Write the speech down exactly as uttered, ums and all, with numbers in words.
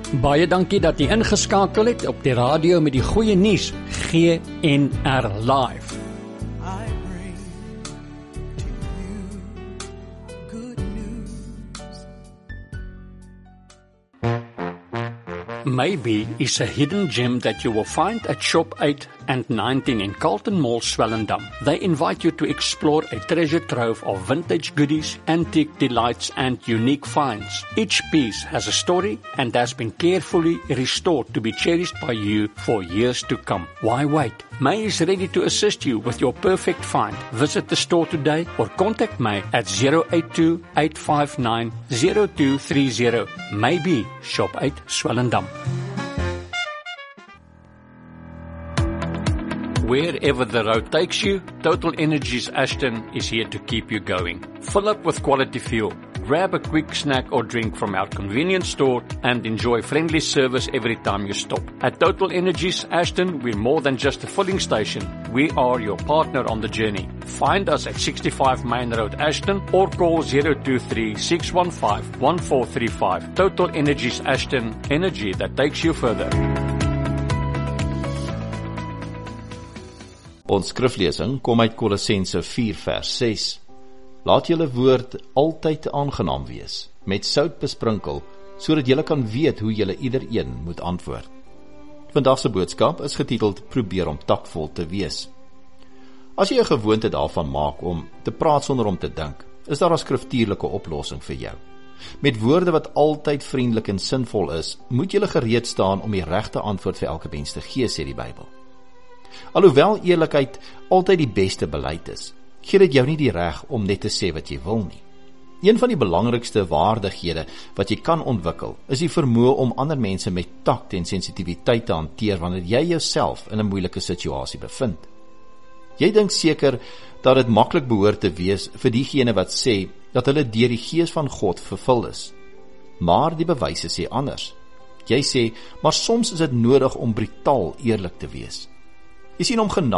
Baie dankie dat jy ingeskakel het op die radio met die goeie nuus, G N R Live. I bring to you good news. Maybe is a hidden gem that you will find at Shop eight and nineteen in Carlton Mall, Swellendam. They invite you to explore a treasure trove of vintage goodies, antique delights and unique finds. Each piece has a story and has been carefully restored to be cherished by you for years to come. Why wait? May is ready to assist you with your perfect find. Visit the store today or contact May at zero eight two, eight five nine, zero two three zero. Maybe Shop eight, Swellendam. Wherever the road takes you, Total Energies Ashton is here to keep you going. Fill up with quality fuel, grab a quick snack or drink from our convenience store, and enjoy friendly service every time you stop. At Total Energies Ashton, we're more than just a filling station. We are your partner on the journey. Find us at sixty-five Main Road, Ashton, or call zero two three, six one five, one four three five. Total Energies Ashton, energy that takes you further. Ons skriflesing kom uit Kolossense vier vers ses. Laat julle woord altyd aangenaam wees, met sout besprinkel, sodat julle kan weet hoe julle iedereen moet antwoord. Vandag se boodskap is getiteld Probeer om taktvol te wees. As jy 'n gewoonte daarvan maak om te praat sonder om te dink, is daar 'n skriftuurlike oplossing vir jou. Met woorde wat altyd vriendelik en sinvol is, moet julle gereed staan om die regte antwoord vir elke mens te gee, sê die Bybel. Alhoewel eerlikheid altyd die beste beleid is, gee dit jou nie die reg om net te sê wat jy wil nie. Een van die belangrikste vaardighede wat jy kan ontwikkel, is die vermoë om ander mense met takt en sensitiwiteit te hanteer wanneer jy jouself in 'n moeilike situasie bevind. Jy dink seker dat dit maklik behoort te wees vir diegene wat sê dat hulle deur die Gees van God vervul is. Maar die bewyse sê anders. Jy sê, maar soms is dit nodig om brutaal eerlik te wees. Jy sien, om genade